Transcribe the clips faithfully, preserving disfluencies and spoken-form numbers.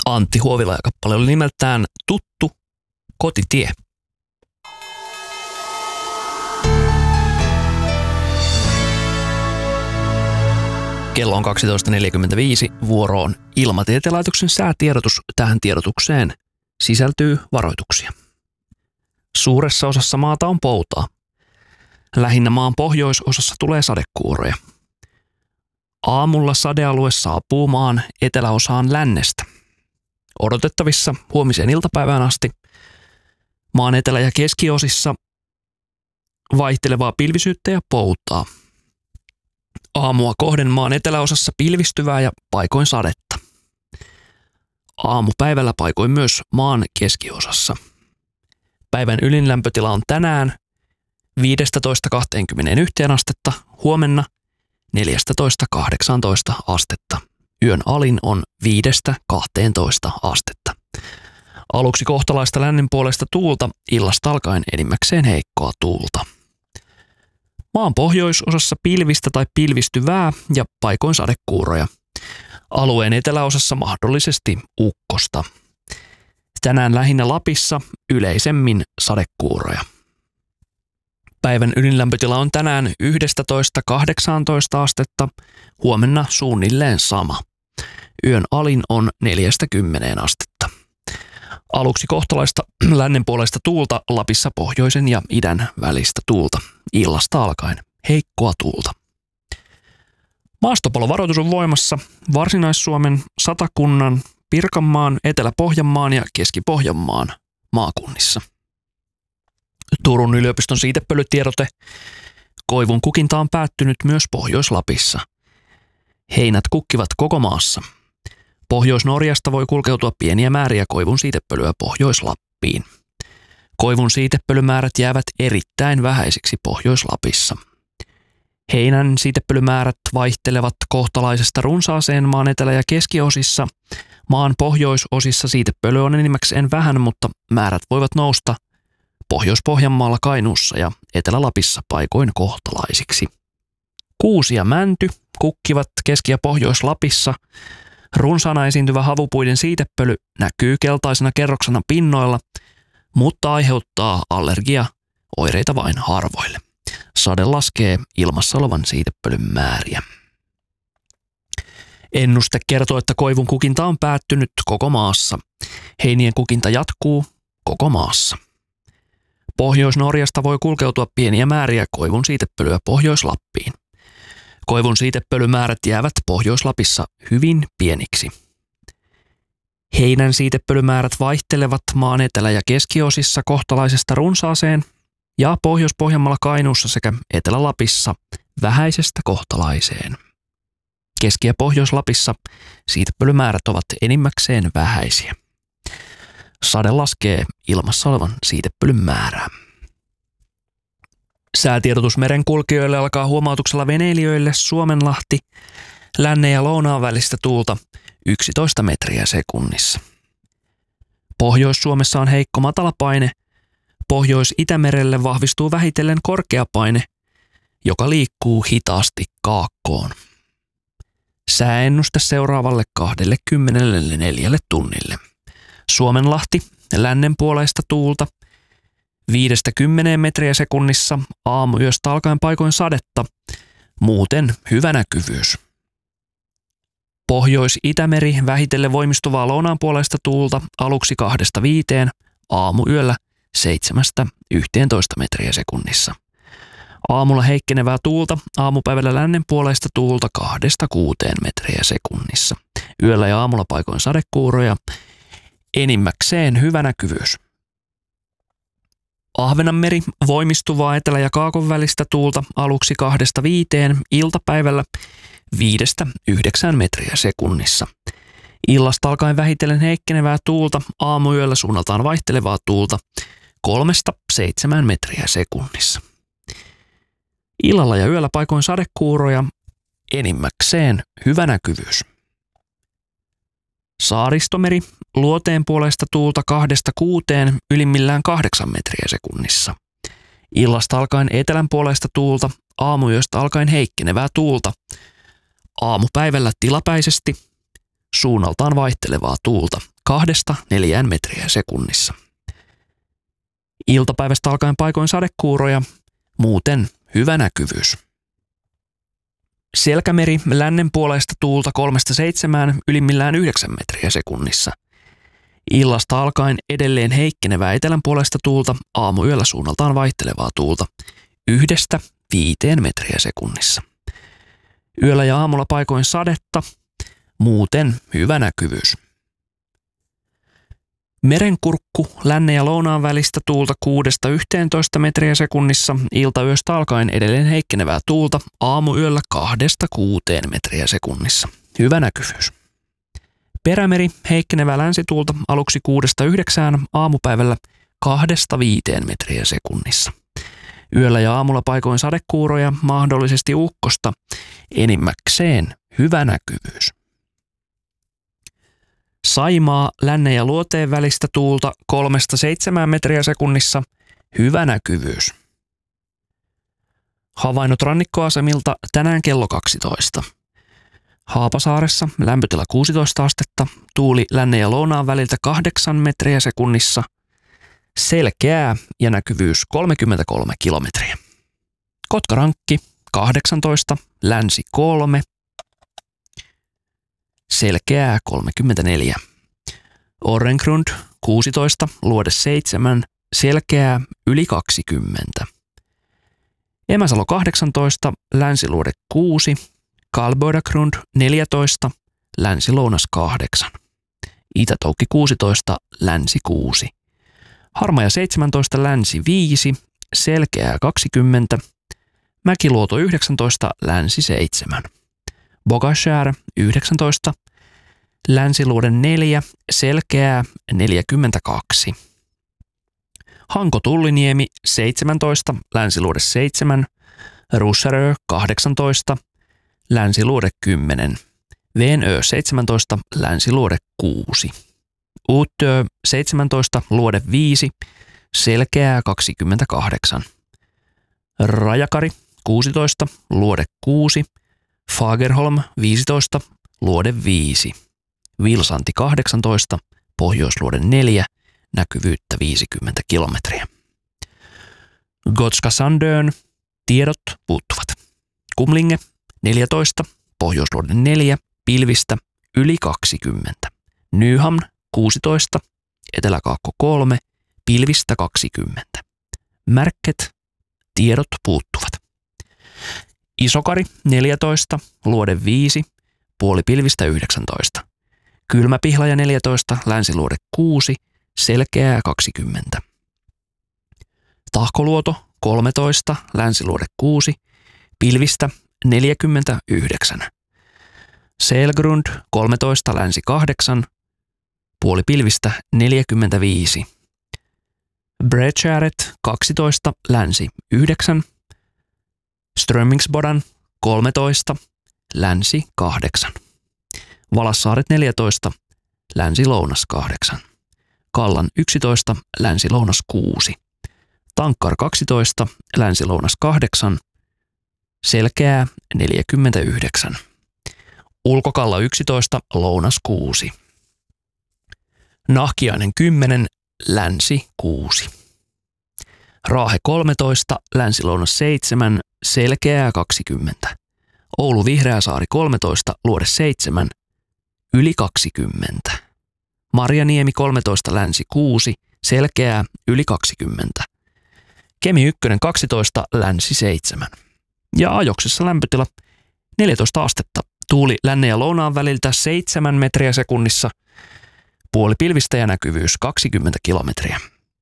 Antti Huovila ja kappale oli nimeltään Tuttu kotitie. Kello on kaksitoista neljäkymmentäviisi. Vuoro on Ilmatieteen laitoksen säätiedotus. Tähän tiedotukseen sisältyy varoituksia. Suuressa osassa maata on poutaa. Lähinnä maan pohjoisosassa tulee sadekuuroja. Aamulla sadealue saapuu maan eteläosaan lännestä. Odotettavissa huomiseen iltapäivään asti maan etelä- ja keskiosissa vaihtelevaa pilvisyyttä ja poutaa. Aamua kohden maan eteläosassa pilvistyvää ja paikoin sadetta. Aamupäivällä paikoin myös maan keskiosassa. Päivän ylinlämpötila on tänään viisitoista kaksikymmentäyksi astetta, huomenna neljätoista kahdeksantoista astetta. Yön alin on viidestä kahteentoista astetta. Aluksi kohtalaista lännen puolesta tuulta, illasta alkaen enimmäkseen heikkoa tuulta. Maan pohjoisosassa pilvistä tai pilvistyvää ja paikoin sadekuuroja. Alueen eteläosassa mahdollisesti ukkosta. Tänään lähinnä Lapissa yleisemmin sadekuuroja. Päivän ylinlämpötila on tänään yksitoista kahdeksantoista astetta, huomenna suunnilleen sama. Yön alin on neljästä kymmeneen astetta. Aluksi kohtalaista lännen puolesta tuulta, Lapissa pohjoisen ja idän välistä tuulta. Illasta alkaen heikkoa tuulta. Maastopalovaroitus on voimassa Varsinais-Suomen, Satakunnan, Pirkanmaan, Etelä-Pohjanmaan ja Keski-Pohjanmaan maakunnissa. Turun yliopiston siitepölytiedote. Koivun kukinta on päättynyt myös Pohjois-Lapissa. Heinät kukkivat koko maassa. Pohjois-Norjasta voi kulkeutua pieniä määriä koivun siitepölyä Pohjois-Lappiin. Koivun siitepölymäärät jäävät erittäin vähäisiksi Pohjois-Lapissa. Heinän siitepölymäärät vaihtelevat kohtalaisesta runsaaseen maan etelä- ja keskiosissa. Maan pohjoisosissa siitepöly on enimmäkseen vähän, mutta määrät voivat nousta Pohjois-Pohjanmaalla, Kainuussa ja Etelä-Lapissa paikoin kohtalaisiksi. Kuusi ja mänty kukkivat Keski- ja Pohjois-Lapissa. Runsaana esiintyvä havupuiden siitepöly näkyy keltaisena kerroksena pinnoilla, mutta aiheuttaa allergiaoireita vain harvoille. Sade laskee ilmassa olevan siitepölyn määriä. Ennuste kertoo, että koivun kukinta on päättynyt koko maassa. Heinien kukinta jatkuu koko maassa. Pohjois-Norjasta voi kulkeutua pieniä määriä koivun siitepölyä Pohjois-Lappiin. Koivun siitepölymäärät jäävät Pohjois-Lapissa hyvin pieniksi. Heinän siitepölymäärät vaihtelevat maan etelä- ja keskiosissa kohtalaisesta runsaaseen ja Pohjois-Pohjanmaalla, Kainuussa sekä Etelä-Lapissa vähäisestä kohtalaiseen. Keski- ja Pohjois-Lapissa siitepölymäärät ovat enimmäkseen vähäisiä. Sade laskee ilmassa olevan siitepölyn määrää. Säätiedotus merenkulkijoille alkaa huomautuksella veneilijöille Suomenlahti, lännen ja lounaan välistä tuulta yksitoista metriä sekunnissa. Pohjois-Suomessa on heikko matalapaine. Pohjois-Itämerelle vahvistuu vähitellen korkeapaine, joka liikkuu hitaasti kaakkoon. Sääennuste seuraavalle kaksikymmentäneljä tunnille. Suomenlahti, lännen puoleista tuulta viidestä kymmeneen metriä sekunnissa, aamuyöstä alkaen paikoin sadetta, muuten hyvä näkyvyys. Pohjois-Itämeri vähitellen voimistuvaa lounaanpuoleista tuulta aluksi kahdesta viiteen, aamuyöllä seitsemästä yhteentoista metriä sekunnissa. Aamulla heikkenevää tuulta, aamupäivällä lännenpuoleista tuulta kahdesta kuuteen metriä sekunnissa. Yöllä ja aamulla paikoin sadekuuroja, enimmäkseen hyvä näkyvyys. Ahvenanmeri voimistuvaa etelä- ja kaakon välistä tuulta aluksi kahdesta viiteen, iltapäivällä viidestä yhdeksään metriä sekunnissa. Illasta alkaen vähitellen heikkenevää tuulta, aamuyöllä suunnaltaan vaihtelevaa tuulta kolmesta seitsemään metriä sekunnissa. Illalla ja yöllä paikoin sadekuuroja, enimmäkseen hyvä näkyvyys. Saaristomeri, luoteen puolesta tuulta kahdesta kuuteen, ylimmillään kahdeksan metriä sekunnissa. Illasta alkaen etelän puolesta tuulta, aamuyöstä alkaen heikkenevää tuulta. Aamupäivällä tilapäisesti suunnaltaan vaihtelevaa tuulta kahdesta neljään metriä sekunnissa. Iltapäivästä alkaen paikoin sadekuuroja, muuten hyvä näkyvyys. Selkämeri lännen puolesta tuulta kolmesta seitsemään, ylimmillään yhdeksän metriä sekunnissa. Illasta alkaen edelleen heikkenevää etelän puolesta tuulta, aamuyöllä suunnaltaan vaihtelevaa tuulta yhdestä viiteen metriä sekunnissa. Yöllä ja aamulla paikoin sadetta, muuten hyvä näkyvyys. Merenkurkku lännen ja lounaan välistä tuulta kuudesta yhteentoista metriä sekunnissa, iltayöstä alkaen edelleen heikkenevää tuulta, aamuyöllä kahdesta kuuteen metriä sekunnissa. Hyvä näkyvyys. Perämeri heikkenevää länsituulta aluksi kuudesta yhdeksään, aamupäivällä kahdesta viiteen metriä sekunnissa. Yöllä ja aamulla paikoin sadekuuroja, mahdollisesti ukkosta, enimmäkseen hyvä näkyvyys. Saimaa lännen ja luoteen välistä tuulta kolmesta seitsemään metriä sekunnissa, hyvä näkyvyys. Havainnot rannikkoasemilta tänään kello kaksitoista. Haapasaaressa lämpötila kuusitoista astetta, tuuli lännen ja lounaan väliltä kahdeksan metriä sekunnissa, selkeää ja näkyvyys kolmekymmentäkolme kilometriä. Kotkarankki kahdeksantoista, länsi kolme, selkeää kolmekymmentäneljä. Orrengrund kuusitoista, luode seitsemän, selkeää yli kaksikymmentä. Emäsalo kahdeksantoista, länsiluode kuusi, Kalboidagrund neljätoista, länsi-lounas kahdeksan. Itätoukki kuusitoista, länsi kuusi. Harmaja seitsemäntoista, länsi viisi, selkeää kaksikymmentä. Mäkiluoto yhdeksäntoista, länsi seitsemän. Bogashär yhdeksäntoista, länsiluode neljä, selkeää neljäkymmentäkaksi. Hanko Tulliniemi seitsemäntoista, länsiluode seitsemän. Russerö kahdeksantoista, länsiluode kymmenen. Venö seitsemäntoista, länsiluode kuusi. Uutö seitsemäntoista, luode viisi, selkeää kaksikymmentäkahdeksan. Rajakari kuusitoista, luode kuusi. Fagerholm viisitoista, luode viisi. Vilsanti kahdeksantoista, pohjoisluode neljä, näkyvyyttä viisikymmentä kilometriä. Gotska Sandön tiedot puuttuvat. Kumlinge neljätoista, pohjoisluode neljä, pilvistä yli kaksikymmentä. Nyhamn kuusitoista, eteläkaakko kolme, pilvistä kaksikymmentä. Märket tiedot puuttuvat. Isokari neljätoista, luode viisi, puolipilvistä yhdeksäntoista. Kylmäpihlaja neljätoista, länsiluode kuusi, selkeää kaksikymmentä. Tahkoluoto kolmetoista, länsiluode kuusi, pilvistä neljäkymmentäyhdeksän. Selgrund kolmetoista, länsi kahdeksan, puolipilvistä neljäkymmentäviisi. Bredskäret kaksitoista, länsi yhdeksän. Strömmingsbodan kolmetoista, länsi kahdeksan. Valassaaret neljätoista, länsi-lounas kahdeksan. Kallan yksitoista, länsi-lounas kuusi. Tankkar kaksitoista, länsi-lounas kahdeksan, selkeää neljäkymmentäyhdeksän. Ulkokalla yksitoista, lounas kuusi. Nahkiainen kymmenen, länsi kuusi. Raahe kolmetoista, länsi-lounas seitsemän, selkeää kaksikymmentä. Oulu Vihreäsaari kolmetoista, luode seitsemän, yli kaksikymmentä. Marjaniemi kolmetoista, länsi kuusi, selkeää yli kaksikymmentä. Kemi yksi kaksitoista, länsi seitsemän. Ja ajoksessa lämpötila neljätoista astetta. Tuuli lännen ja lounaan väliltä seitsemän metriä sekunnissa. Puoli pilvistä ja näkyvyys kaksikymmentä kilometriä.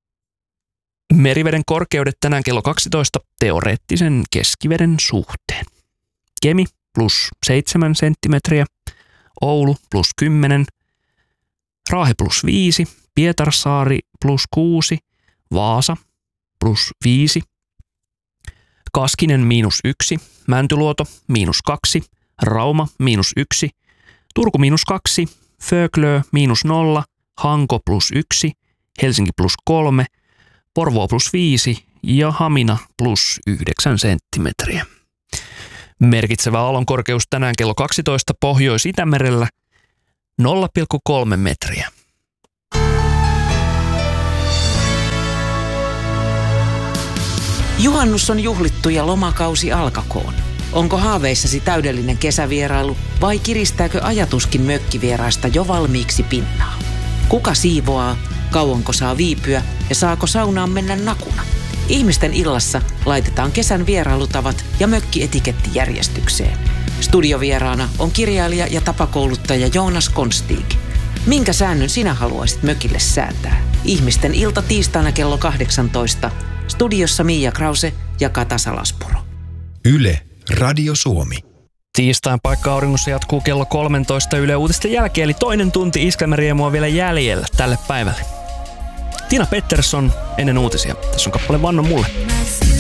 Meriveden korkeudet tänään kello kaksitoista teoreettisen keskiveden suhteen. Kemi plus seitsemän senttimetriä, Oulu plus kymmenen, Raahe plus viisi, Pietarsaari plus kuusi, Vaasa plus viisi, Kaskinen miinus yksi, Mäntyluoto miinus kaksi, Rauma miinus yksi, Turku miinus kaksi, Föglö miinus nolla, Hanko plus yksi, Helsinki plus kolme, Porvoo plus viisi ja Hamina plus yhdeksän senttimetriä. Merkitsevä aallonkorkeus tänään kello kaksitoista Pohjois-Itämerellä nolla pilkku kolme metriä. Juhannus on juhlittu ja lomakausi alkakoon. Onko haaveissasi täydellinen kesävierailu vai kiristääkö ajatuskin mökkivieraista jo valmiiksi pinnaa? Kuka siivoaa, kauanko saa viipyä ja saako saunaan mennä nakuna? Ihmisten illassa laitetaan kesän vierailutavat ja mökkietiketti järjestykseen. Studiovieraana on kirjailija ja tapakouluttaja Joonas Konstig. Minkä säännön sinä haluaisit mökille säätää? Ihmisten ilta tiistaina kello kahdeksantoista. Studiossa Miia Krause ja Kata Salaspuro. Yle, Radio Suomi. Tiistain paikka auringossa jatkuu kello kolmetoista Yle Uutisten jälkeen, eli toinen tunti iskelmäriemua vielä jäljellä tälle päivälle. Tina Pettersson ennen uutisia. Tässä on kappale Vanno mulle.